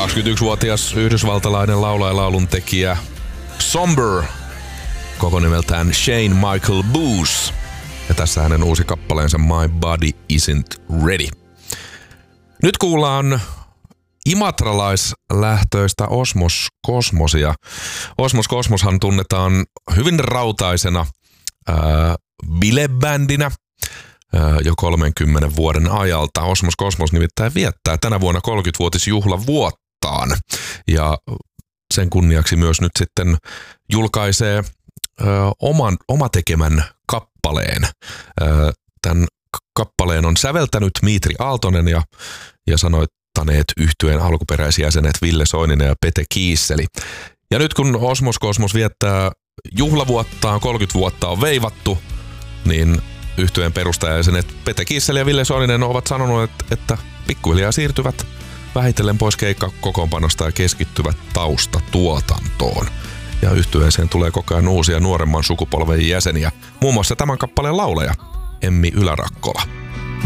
21-vuotias yhdysvaltalainen laulaja lauluntekijä Somber, koko nimeltään Shane Michael Booth. Ja tässä hänen uusi kappaleensa My Body Isn't Ready. Nyt kuullaan imatralaislähtöistä Osmos Kosmosia. Osmos Kosmoshan tunnetaan hyvin rautaisena bilebändinä jo 30 vuoden ajalta. Osmos Kosmos nimittäin viettää tänä vuonna 30-vuotisjuhlavuottaan ja sen kunniaksi myös nyt sitten julkaisee oma tekemän kappaleen. Tämän kappaleen on säveltänyt Mitri Aaltonen ja sanoittaneet yhtyeen alkuperäisjäsenet Ville Soininen ja Pete Kiisseli. Ja nyt kun Osmos Kosmos viettää juhlavuottaan, 30 vuotta on veivattu, niin yhtyeen perustajajäsenet Pete Kiisseli ja Ville Soininen ovat sanoneet, että pikkuhiljaa siirtyvät vähitellen pois keikkakokoonpanosta ja keskittyvät taustatuotantoon. Ja yhtyeeseen tulee koko ajan uusia nuoremman sukupolven jäseniä, muun muassa tämän kappaleen laulaja Emmi Ylärakkola.